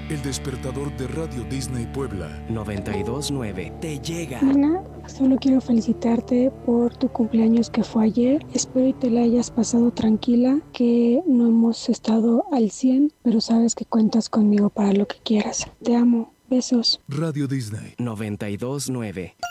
El despertador de Radio Disney Puebla 92.9 te llega. Ana, solo quiero felicitarte por tu cumpleaños que fue ayer. Espero y te la hayas pasado tranquila, que no hemos estado al 100, pero sabes que cuentas conmigo para lo que quieras. Te amo. Besos. Radio Disney 92.9.